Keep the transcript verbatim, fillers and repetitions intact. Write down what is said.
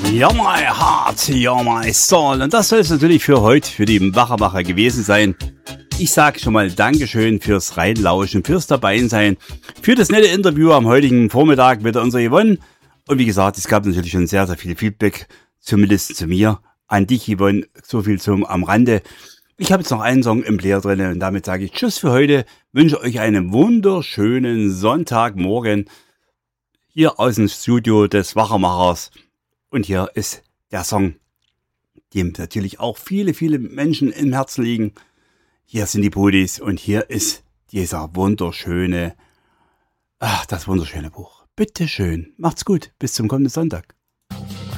Ja, my heart, ja, my soul. Und das soll es natürlich für heute, für die Wachermacher gewesen sein. Ich sage schon mal Dankeschön fürs Reinlauschen, fürs Dabeisein, für das nette Interview am heutigen Vormittag mit unserer Yvonne. Und wie gesagt, es gab natürlich schon sehr, sehr viel Feedback, zumindest zu mir. An dich, Yvonne, so viel zum am Rande. Ich habe jetzt noch einen Song im Player drin und damit sage ich Tschüss für heute. Wünsche euch einen wunderschönen Sonntagmorgen hier aus dem Studio des Wachermachers. Und hier ist der Song, dem natürlich auch viele, viele Menschen im Herzen liegen. Hier sind die Budis und hier ist dieser wunderschöne, ach, das wunderschöne Buch. Bitteschön, macht's gut, bis zum kommenden Sonntag.